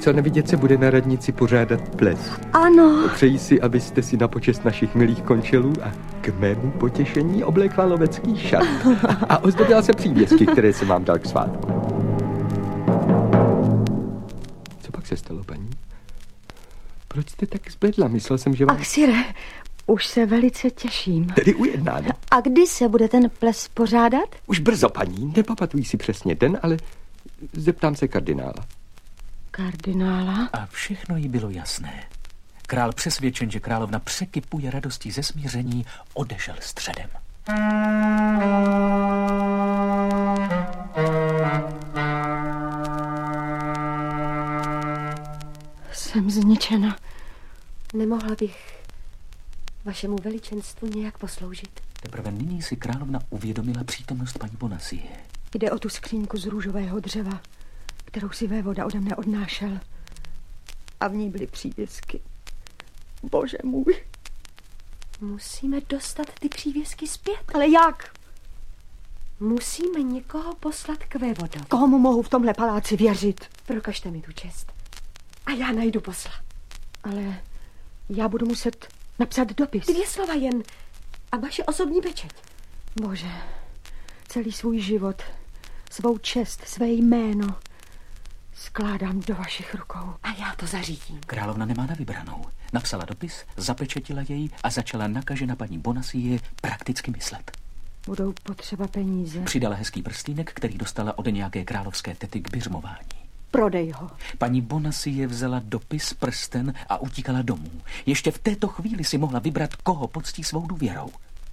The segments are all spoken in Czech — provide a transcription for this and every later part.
co nevidět se bude na radnici pořádat ples. Ano. Přeji si, abyste si na počest našich milých končelů a k mému potěšení oblékla lovecký šat. A ozdobila se přívěsky, které jsem vám dal k svátku. Co pak se stalo, paní? Proč jste tak zbledla? Myslel jsem, že vám... Ach, sire, už se velice těším. Tedy ujednáno. A kdy se bude ten ples pořádat? Už brzo, paní. Nepamatuji si přesně den, ale zeptám se kardinála. Kardinála? A všechno jí bylo jasné. Král přesvědčen, že královna překypuje radostí ze smíření, odešel středem. Jsem zničena. Nemohla bych vašemu veličenstvu nějak posloužit. Teprve nyní si královna uvědomila přítomnost paní Bonacie. Jde o tu skřínku z růžového dřeva, kterou si vévoda ode mne odnášel. A v ní byly přívěsky. Bože můj. Musíme dostat ty přívěsky zpět. Ale jak? Musíme někoho poslat k vévodovi. Komu mohu v tomhle paláci věřit? Prokažte mi tu čest. A já najdu posla. Ale já budu muset napsat dopis. 2 slova jen. A vaše osobní pečeť. Bože, celý svůj život, svou čest, své jméno skládám do vašich rukou. A já to zařídím. Královna nemá na vybranou. Napsala dopis, zapečetila jej a začala nakažena paní Bonacie prakticky myslet. Budou potřeba peníze. Přidala hezký prstýnek, který dostala od nějaké královské tety k biřmování. Prodej ho. Paní Bonacie vzala dopis, prsten a utíkala domů. Ještě v této chvíli si mohla vybrat, koho poctí svou důvěrou.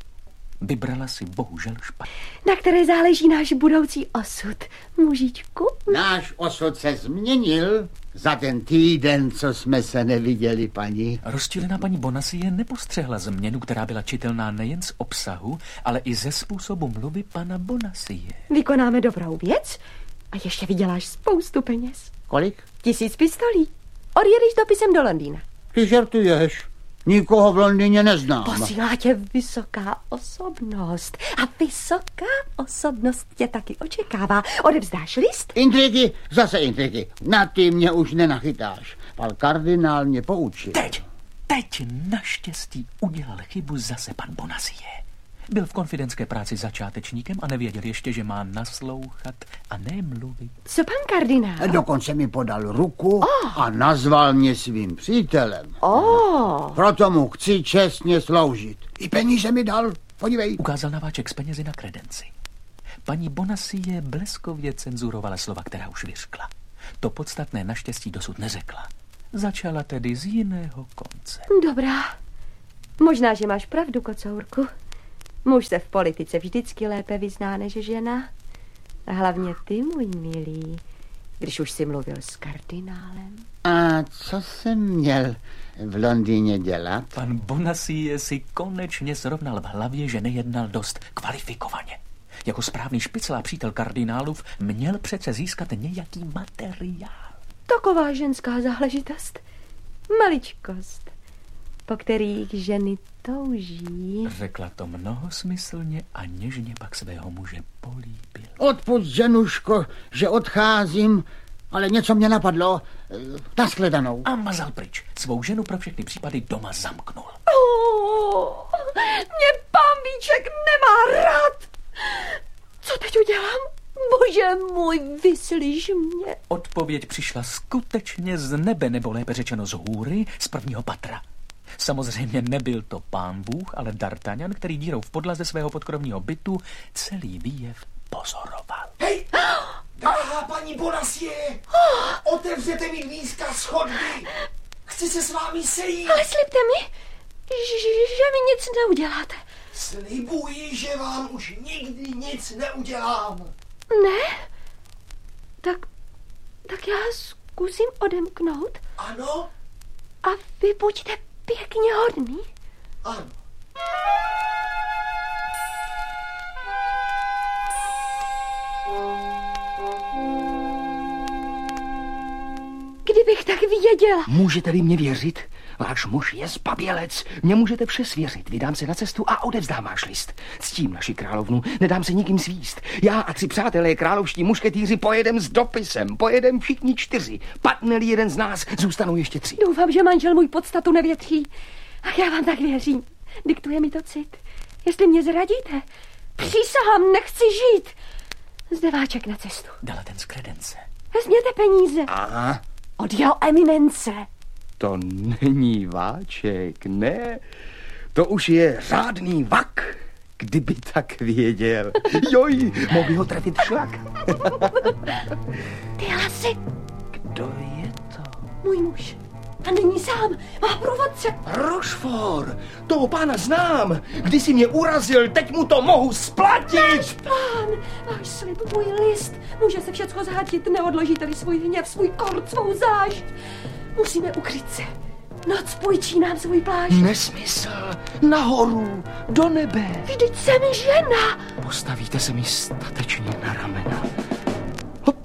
Vybrala si bohužel špatně. Na které záleží náš budoucí osud, mužičku? Náš osud se změnil za ten týden, co jsme se neviděli, paní. Rozčilená paní Bonacie nepostřehla změnu, která byla čitelná nejen z obsahu, ale i ze způsobu mluvy pana Bonacie. Vykonáme dobrou věc a ještě vyděláš spoustu peněz. Kolik? 1000 pistolí. Odjedeš dopisem do Londýna. Ty žertuješ. Nikoho v Londýně neznám. Posílá tě vysoká osobnost. A vysoká osobnost tě taky očekává. Odevzdáš list? Intriky, zase intriky. Na ty mě už nenachytáš. Pan kardinál mě poučil. Teď naštěstí udělal chybu zase pan Bonacie. Byl v konfidentské práci začátečníkem a nevěděl ještě, že má naslouchat a ne mluvit. Co pan kardinál? Dokonce mi podal ruku a nazval mě svým přítelem. Proto mu chci čestně sloužit. I peníze mi dal, podívej. Ukázal naváček z penězi na kredenci. Paní Bonacie bleskově cenzurovala slova, která už vyřkla. To podstatné naštěstí dosud neřekla. Začala tedy z jiného konce. Dobrá. Možná, že máš pravdu, kocourku. Muž se v politice vždycky lépe vyzná než žena. A hlavně ty, můj milý, když už jsi mluvil s kardinálem. A co jsem měl v Londýně dělat? Pan Bonacie si konečně srovnal v hlavě, že nejednal dost kvalifikovaně. Jako správný špicl a přítel kardinálův měl přece získat nějaký materiál. Taková ženská záležitost. Maličkost, po kterých ženy touží. Řekla to mnohosmyslně a něžně pak svého muže políbil. Odpusť, ženuško, že odcházím, ale něco mě napadlo. Nashledanou. A mazal pryč. Svou ženu pro všechny případy doma zamknul. Mě pán Víček nemá rád. Co teď udělám? Bože můj, vyslyš mě. Odpověď přišla skutečně z nebe, nebo lépe řečeno z hůry, z prvního patra. Samozřejmě nebyl to pán Bůh, ale D'Artagnan, který dírou v podlaze svého podkrovního bytu celý výjev pozoroval. Hej! Drahá paní Bonacie! Otevřete mi dvířka z chodby! Chci se s vámi sejít! Ale slibte mi, že mi nic neuděláte. Slibuji, že vám už nikdy nic neudělám. Ne? Tak já zkusím odemknout. Ano? A vy buďte pěkně hodný. Ano. Kdybych tak věděla. Můžete-li mě věřit? Váš muž je zbabělec. Mě můžete vše svěřit. Vydám se na cestu a odevzdám váš list. Ctím naši královnu, nedám se nikým svíst. Já a 3 přátelé královští mušketýři pojedem s dopisem. Pojedem všichni 4. Padne-li jeden z nás, zůstanou ještě 3. Doufám, že manžel můj podstatu nevětří. Ach, já vám tak věřím. Diktuje mi to cit. Jestli mě zradíte, přísahám, nechci žít. Zde váček na cestu. Dala ten z kredence. Vezměte peníze. Aha. Od jeho eminence. To není váček, ne. To už je řádný vak, kdyby tak věděl. Joj, mohl by ho trefit šlak. Ty hlasy. Kdo je to? Můj muž. A není sám, má průvodce. Rochefort, toho pána znám. Když si mě urazil, teď mu to mohu splatit. Náš pán, váš slib, můj list. Může se všecko zhatit, neodložíte-li svůj hněv, svůj kort, svou zášť. Musíme ukryt se. Noc půjčí nám svůj plášť. Nesmysl. Nahoru, do nebe. Vždyť jsem žena. Postavíte se mi statečně na ramena. Hop.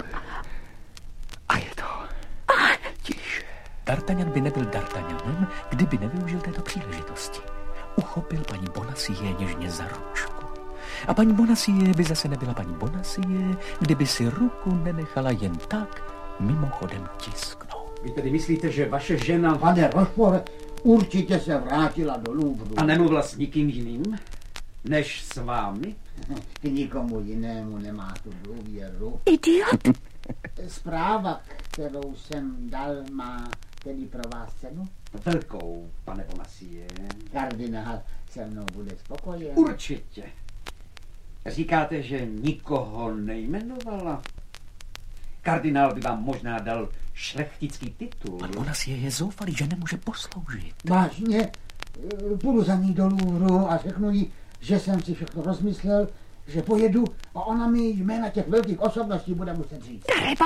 A je to. Tiše. D'Artagnan by nebyl D'Artagnanem, kdyby nevyužil této příležitosti. Uchopil paní Bonacieux něžně za ručku. A paní Bonacieux by zase nebyla paní Bonacieux, kdyby si ruku nenechala jen tak mimochodem tisknout. Vy tedy myslíte, že vaše žena... Pane Rochefort, určitě se vrátila do Louvru. A nemluvila s nikým jiným, než s vámi? K nikomu jinému nemá tu důvěru. Idiot. Zpráva, kterou jsem dal, má tedy pro vás cenu? Velkou, pane Bonacieux. Kardinál se mnou bude spokojen. Určitě. Říkáte, že nikoho nejmenovala? Kardinál by vám možná dal šlechtický titul. Pan Bonacieux je zoufalý, že nemůže posloužit. Vážně, půjdu za ní do Louvru a řeknu jí, že jsem si všechno rozmyslel, že pojedu a ona mi jména těch velkých osobností bude muset říct.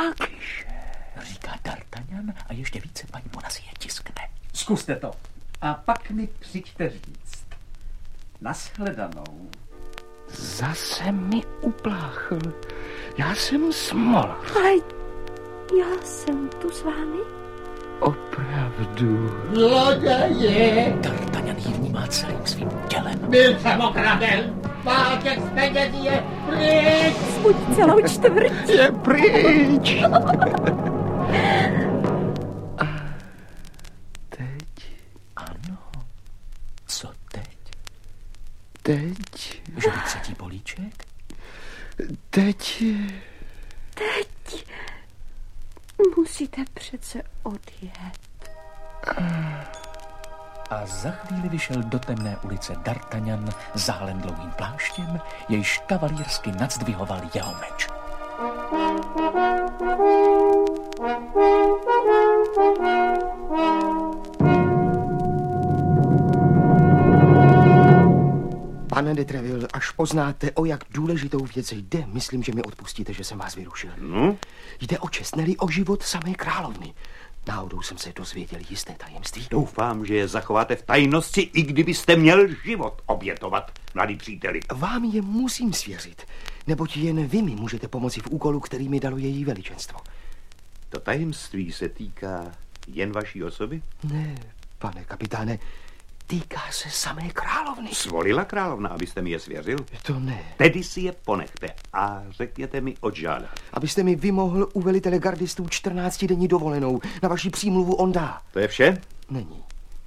Říká D'Artagnan a ještě více paní Bonacieux tiskne. Zkuste to. A pak mi přijďte říct. Nashledanou. Zase mi upláchl. Já jsem smol. Ale já jsem tu s vámi. Opravdu. Zloděje! D'Artagnan ji vnímá celým svým tělem. Byl jsem okraden! Váček z penězí je pryč! Buď celou čtvrt. Je pryč. A teď? Ano. Co teď? Teď? Že by 3. políček? Teď Musíte přece odjet. A za chvíli vyšel do temné ulice D'Artagnan zálen dlouhým pláštěm, jejž kavalírsky nadzvihoval jeho meč. Pane de Treville, až poznáte, o jak důležitou věc jde, myslím, že mi odpustíte, že jsem vás vyrušil. No? Jde o čest, ne-li o život samé královny. Náhodou jsem se dozvěděl jisté tajemství. Doufám, že je zachováte v tajnosti, i kdybyste měl život obětovat, mladý příteli. Vám je musím svěřit, neboť jen vy mi můžete pomoci v úkolu, který mi dalo její veličenstvo. To tajemství se týká jen vaší osoby? Ne, pane kapitáne, týká se samé královny. Svolila královna, abyste mi je svěřil? To ne. Tedy si je ponechte a řekněte mi, oč žádat. Abyste mi vymohl u velitele gardistů 14denní dovolenou. Na vaši přímluvu on dá. To je vše? Není.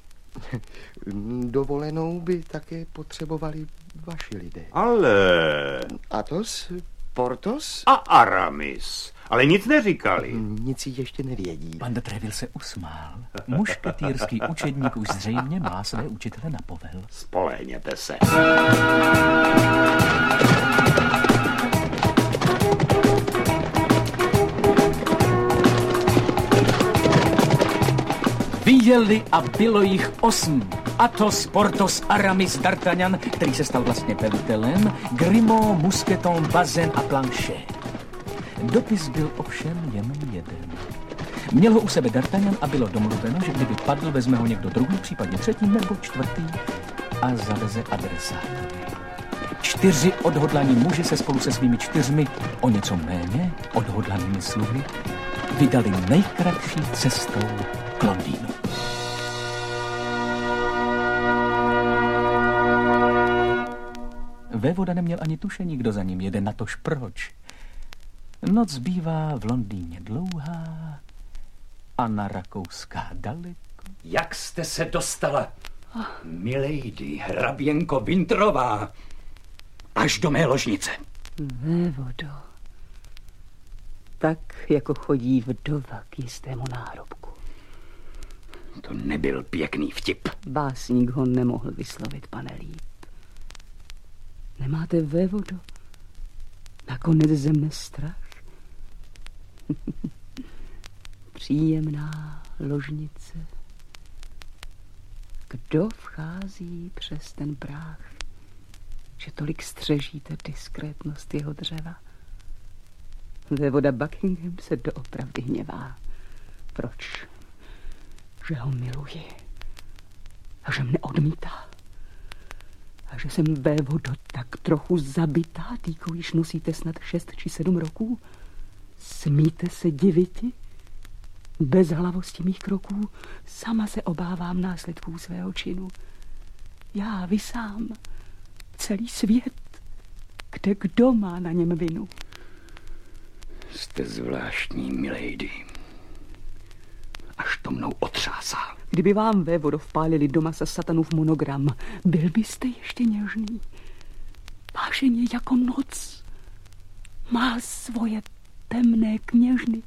Dovolenou by také potřebovali vaši lidé. Ale... Athos, Porthos? A Aramis. Ale nic neříkali. Nic si ještě nevědí. Pan de Treville se usmál. Mušketýrský učedník už zřejmě má své učitele na povel. Spolehněte se. Vyjeli a bylo jich 8. Athos, Porthos, Aramis, D'Artagnan, který se stal vlastně velitelem, Grimaud, Mousqueton, Bazin a Planchet. Dopis byl ovšem jen jeden. Měl ho u sebe D'Artagnan a bylo domluveno, že kdyby padl, vezme ho někdo druhý, případně 3. nebo 4. a zaveze adresátovi. 4 odhodlaní muži se spolu se svými 4 o něco méně odhodlanými sluhy vydali nejkratší cestou k Londýnu. Vévoda neměl ani tušení, kdo za ním jede, natož proč. Noc bývá v Londýně dlouhá, Anna Rakouská daleko. Jak jste se dostala, milady, hraběnko Winterová, až do mé ložnice? Vévodo, tak jako chodí vdova k jistému nárobku. To nebyl pěkný vtip. Básník ho nemohl vyslovit, pane, líp. Nemáte, vévodo, nakonec ze mne strach? Příjemná ložnice. Kdo vchází přes ten práh, že tolik střežíte diskrétnost jeho dřeva? Vévoda Buckingham se doopravdy hněvá. Proč? Že ho miluji a že mne odmítá. A že jsem, vévodo, tak trochu zabitá, týkou již nosíte snad 6 či 7 roků. Smíte se diviti? Bez hlavosti mých kroků sama se obávám následků svého činu. Já, vy sám, celý svět, kde kdo má na něm vinu? Jste zvláštní, milady. Až to mnou otřásá. Kdyby vám, vévodo, vpálili do masa satanův monogram, byl byste ještě něžný. Váženě jako noc má svoje temné kněžny.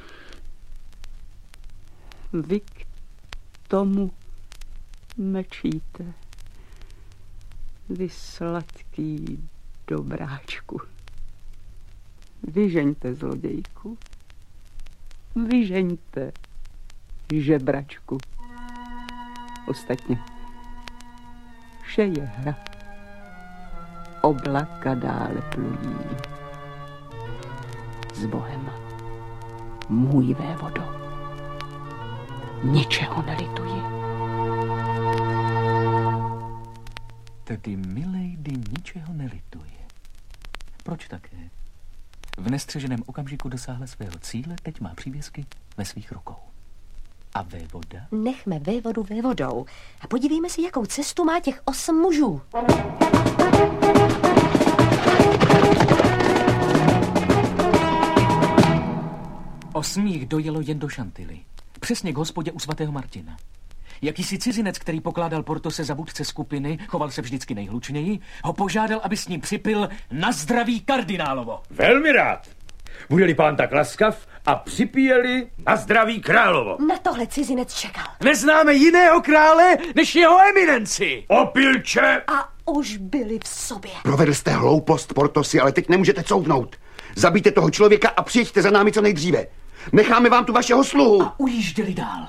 Vy k tomu mlčíte. Vy sladký dobráčku. Vyžeňte zlodějku. Vyžeňte žebračku. Ostatně vše je hra. Oblaka dále plují. S Bohem, můj vévodo, ničeho nelituji. Tedy milady ničeho nelituje. Proč také? V nestřeženém okamžiku dosáhla svého cíle, teď má přívěsky ve svých rukou. A vévoda? Nechme vévodu vévodou a podívejme si, jakou cestu má těch 8 mužů. Osm jich dojelo jen do Šantily. Přesně k hospodě u svatého Martina. Jakýsi cizinec, který pokládal Portose za vůdce skupiny, choval se vždycky nejhlučněji, ho požádal, aby s ním připil na zdraví kardinálovo. Velmi rád. Bude-li pán tak laskav a připíjeli na zdraví královo. Na tohle cizinec čekal. Neznáme jiného krále než jeho eminenci. Opilče! A už byli v sobě. Provedl jste hloupost, Portosi, ale teď nemůžete couvnout. Zabijte toho člověka a přijeďte za námi co nejdříve. Necháme vám tu vašeho sluhu. A ujížděli dál.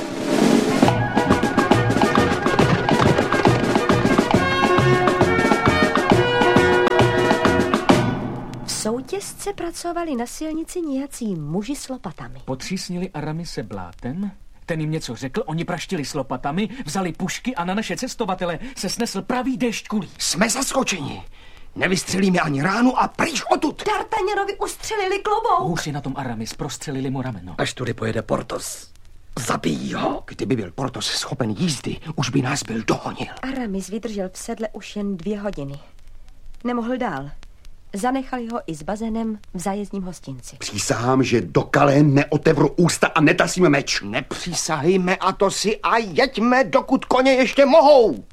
V soutězce pracovali na silnici nějací muži s lopatami. Potřísnili Aramise blátem, ten jim něco řekl, oni praštili s lopatami, vzali pušky a na naše cestovatele se snesl pravý déšť kulí. Jsme zaskočeni. Nevystřelíme ani ránu a pryč odtud. D'Artagnanovi ustřelili klobouk. Hůř je na tom Aramis, prostřelili mu rameno. Až tudy pojede Portos, zabijí ho. Kdyby byl Portos schopen jízdy, už by nás byl dohonil. Aramis vydržel v sedle už jen 2 hodiny. Nemohl dál. Zanechali ho i s bazénem v zájezdním hostinci. Přísahám, že do Calais neotevřu ústa a netasíme meč. Nepřísahejme, a to si, a jeďme, dokud koně ještě mohou.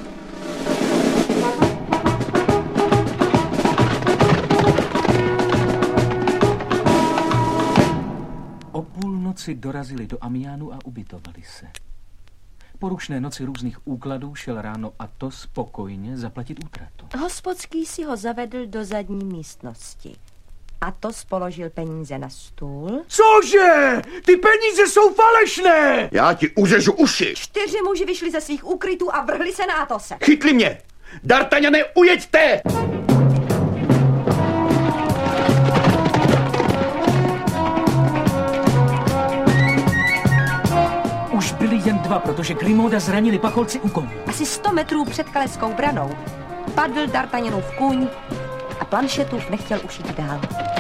O půlnoci dorazili do Amiánu a ubytovali se. Po rušné noci různých úkladů šel ráno Athos spokojně zaplatit útratu. Hospodský si ho zavedl do zadní místnosti. Athos položil peníze na stůl. Cože? Ty peníze jsou falešné! Já ti uřežu uši. 4 muži vyšli ze svých úkrytů a vrhli se na Athose. Chytli mě! D'Artagnane, ujeďte! Už byli jen 2, protože Grimauda zranili pacholci u koní. Asi 100 metrů před kaleskou branou padl D'Artagnanův kůň a Planšetův nechtěl už jít dál.